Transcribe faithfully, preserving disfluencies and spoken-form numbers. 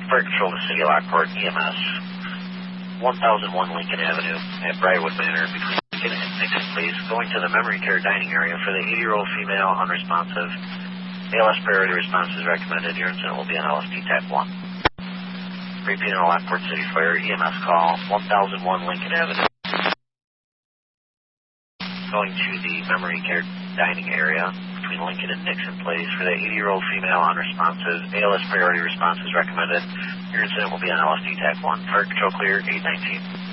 Fire Control to City of Lockport, E M S. one thousand one Lincoln Avenue at Briarwood Manor between Lincoln and Nixon, please. Going to the memory care dining area for the eighty-year-old female unresponsive. A L S priority response is recommended. Your incident will be on L S P T A C one. Repeating Lockport City Fire, E M S call, one thousand one Lincoln Avenue. Going to the memory care dining area between Lincoln and Nixon, please. For the eighty-year-old female unresponsive, A L S priority response is recommended. Your incident will be on L S P T A C one. Fire Control clear, eight nineteen.